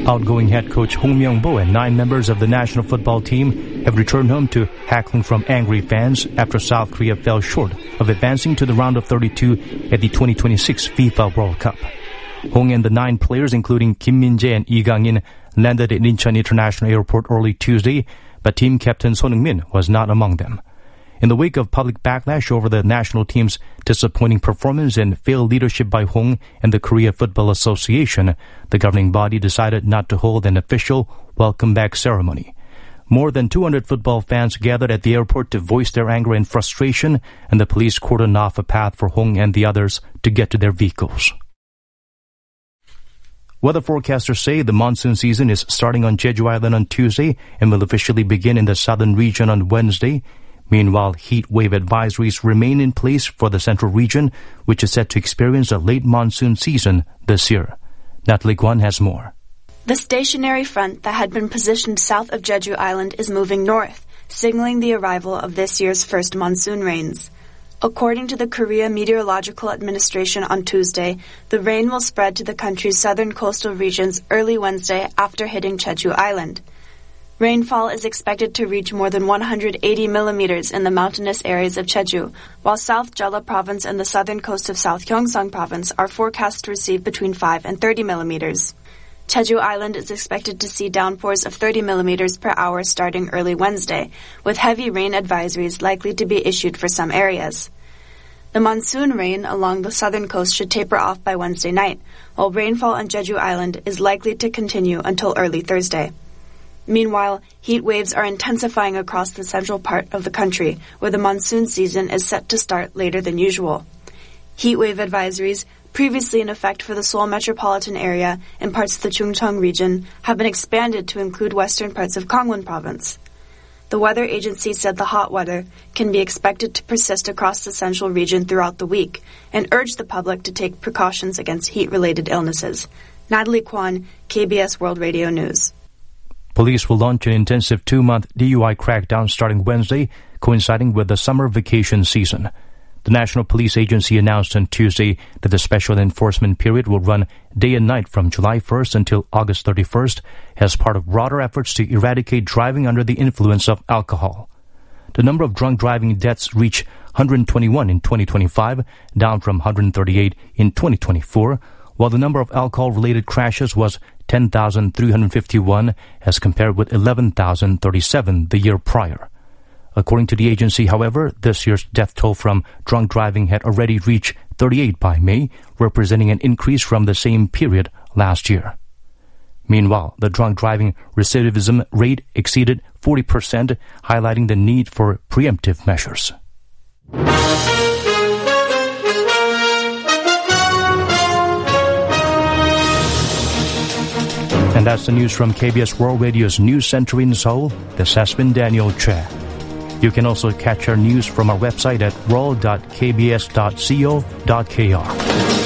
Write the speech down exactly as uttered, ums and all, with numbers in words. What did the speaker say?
Outgoing head coach Hong Myung-bo and nine members of the national football team have returned home to heckling from angry fans after South Korea fell short of advancing to the round of thirty-two at the twenty twenty-six FIFA World Cup. Hong and the nine players, including Kim Min-jae and Lee Gang-in, landed at Incheon International Airport early Tuesday, but team captain Son Heung-min was not among them. In the wake of public backlash over the national team's disappointing performance and failed leadership by Hong and the Korea Football Association, the governing body decided not to hold an official welcome-back ceremony. More than two hundred football fans gathered at the airport to voice their anger and frustration, and the police cordoned off a path for Hong and the others to get to their vehicles. Weather forecasters say the monsoon season is starting on Jeju Island on Tuesday and will officially begin in the southern region on Wednesday. Meanwhile, heat wave advisories remain in place for the central region, which is set to experience a late monsoon season this year. Natalie Kwon has more. The stationary front that had been positioned south of Jeju Island is moving north, signaling the arrival of this year's first monsoon rains. According to the Korea Meteorological Administration on Tuesday, the rain will spread to the country's southern coastal regions early Wednesday after hitting Jeju Island. Rainfall is expected to reach more than one hundred eighty millimeters in the mountainous areas of Jeju, while South Jeolla Province and the southern coast of South Gyeongsang Province are forecast to receive between five and thirty millimeters. Jeju Island is expected to see downpours of thirty millimeters per hour starting early Wednesday, with heavy rain advisories likely to be issued for some areas. The monsoon rain along the southern coast should taper off by Wednesday night, while rainfall on Jeju Island is likely to continue until early Thursday. Meanwhile, heat waves are intensifying across the central part of the country, where the monsoon season is set to start later than usual. Heat wave advisories, previously in effect for the Seoul metropolitan area and parts of the Chungcheong region, have been expanded to include western parts of Gangwon Province. The weather agency said the hot weather can be expected to persist across the central region throughout the week and urged the public to take precautions against heat-related illnesses. Natalie Kwon, K B S World Radio News. Police will launch an intensive two-month D U I crackdown starting Wednesday, coinciding with the summer vacation season. The National Police Agency announced on Tuesday that the special enforcement period will run day and night from July first until August thirty-first as part of broader efforts to eradicate driving under the influence of alcohol. The number of drunk driving deaths reached one hundred twenty-one in twenty twenty-five, down from one hundred thirty-eight in twenty twenty-four, while the number of alcohol-related crashes was ten thousand three hundred fifty-one as compared with eleven thousand thirty-seven the year prior. According to the agency, however, this year's death toll from drunk driving had already reached thirty-eight by May, representing an increase from the same period last year. Meanwhile, the drunk driving recidivism rate exceeded forty percent, highlighting the need for preemptive measures. And that's the news from K B S World Radio's News Center in Seoul. This has been Daniel Choi. You can also catch our news from our website at world dot k b s dot co dot k r.